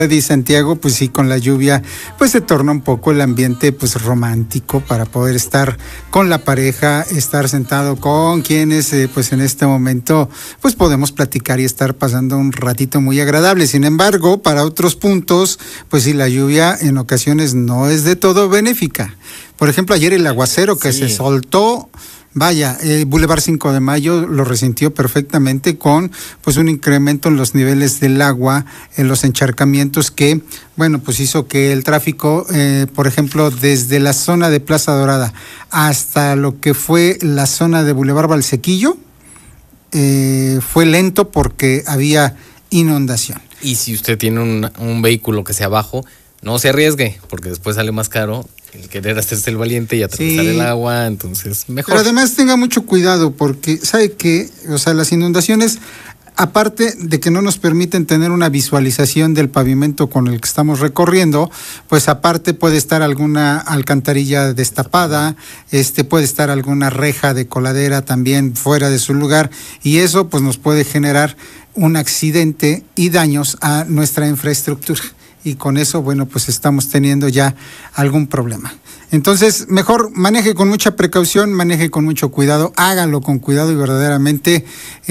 Di Santiago, pues sí, con la lluvia, pues se torna un poco el ambiente pues romántico para poder estar con la pareja, estar sentado con quienes pues en este momento pues podemos platicar y estar pasando un ratito muy agradable. Sin embargo, para otros puntos, pues sí, la lluvia en ocasiones no es de todo benéfica. Por ejemplo, ayer el aguacero que se soltó. Vaya, Boulevard 5 de Mayo lo resintió perfectamente con pues un incremento en los niveles del agua, en los encharcamientos que, bueno, pues hizo que el tráfico, por ejemplo, desde la zona de Plaza Dorada hasta lo que fue la zona de Boulevard Valsequillo, fue lento porque había inundación. Y si usted tiene un vehículo que sea bajo, no se arriesgue, porque después sale más caro el querer hacerse el valiente y atravesar el agua, entonces mejor. Pero además tenga mucho cuidado, porque sabe que, o sea, las inundaciones, aparte de que no nos permiten tener una visualización del pavimento con el que estamos recorriendo, pues aparte puede estar alguna alcantarilla destapada, puede estar alguna reja de coladera también fuera de su lugar, y eso pues nos puede generar un accidente y daños a nuestra infraestructura. Y con eso, bueno, pues estamos teniendo ya algún problema. Entonces, mejor maneje con mucha precaución, maneje con mucho cuidado, hágalo con cuidado y verdaderamente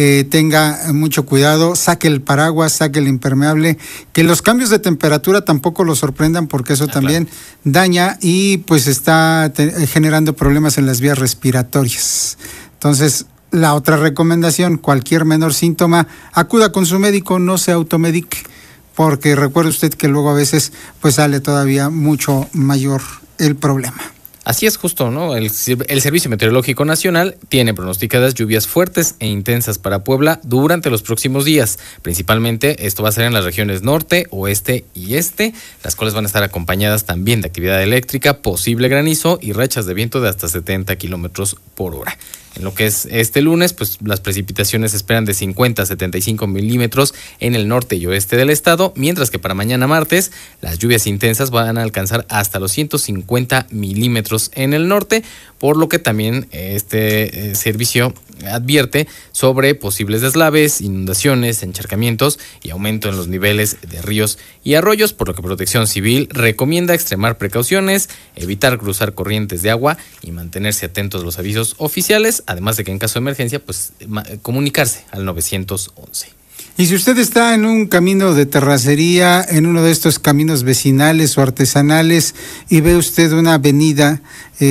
tenga mucho cuidado, saque el paraguas, saque el impermeable, que los cambios de temperatura tampoco lo sorprendan porque eso también daña y pues está generando problemas en las vías respiratorias. Entonces, la otra recomendación, cualquier menor síntoma, acuda con su médico, no se automedique. Porque recuerde usted que luego a veces pues sale todavía mucho mayor el problema. Así es justo, ¿no? El Servicio Meteorológico Nacional tiene pronosticadas lluvias fuertes e intensas para Puebla durante los próximos días. Principalmente esto va a ser en las regiones norte, oeste y este, las cuales van a estar acompañadas también de actividad eléctrica, posible granizo y rachas de viento de hasta 70 kilómetros por hora. En lo que es este lunes, pues las precipitaciones se esperan de 50 a 75 milímetros en el norte y oeste del estado, mientras que para mañana martes las lluvias intensas van a alcanzar hasta los 150 milímetros en el norte, por lo que también este servicio advierte sobre posibles deslaves, inundaciones, encharcamientos y aumento en los niveles de ríos y arroyos, por lo que Protección Civil recomienda extremar precauciones, evitar cruzar corrientes de agua y mantenerse atentos a los avisos oficiales, además de que en caso de emergencia, pues comunicarse al 911. Y si usted está en un camino de terracería, en uno de estos caminos vecinales o artesanales, y ve usted una avenida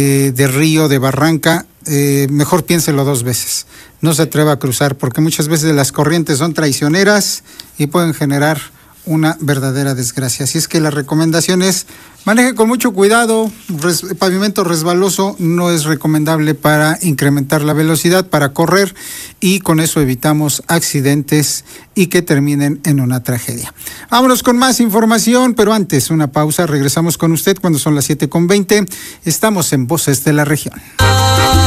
de río, de barranca, mejor piénselo 2 veces. No se atreva a cruzar, porque muchas veces las corrientes son traicioneras y pueden generar una verdadera desgracia. Así es que la recomendación es maneje con mucho cuidado. Pavimento resbaloso no es recomendable para incrementar la velocidad, para correr, y con eso evitamos accidentes y que terminen en una tragedia. Vámonos con más información, pero antes una pausa. Regresamos con usted cuando son las 7:20. Estamos en Voces de la Región.